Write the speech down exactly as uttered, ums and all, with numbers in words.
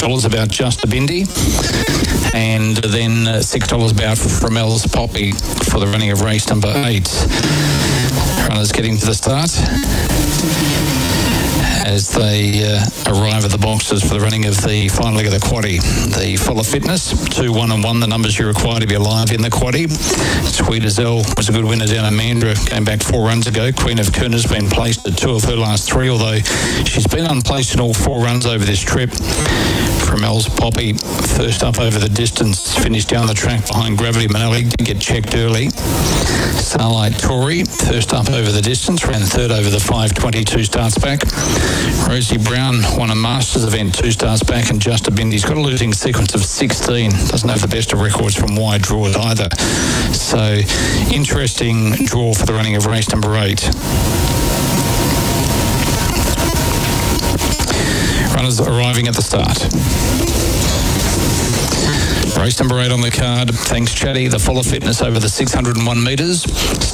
dollars about Just a Bindi. And then uh, six dollars about Framel's Poppy for the running of race number eight. Runners getting to the start as they uh, arrive at the boxes for the running of the final leg of the quaddie. The Full of Fitness, two, one and one, the numbers you require to be alive in the quaddie. Sweet as Elle was a good winner down at Mandurah, came back four runs ago. Queen of Koon has been placed at two of her last three, although she's been unplaced in all four runs over this trip. Framel's Poppy, first up over the distance, finished down the track behind Gravity Manali, did get checked early. Starlight Tory, first up over the distance, ran third over the five twenty-two starts back. Rosie Brown won a Masters event two starts back, and Just a Bindi's got a losing sequence of sixteen. Doesn't have the best of records from wide draws either. So, interesting draw for the running of race number eight. Runners arriving at the start. Race number eight on the card. Thanks, Chatty. The Full of Fitness over the six hundred one metres.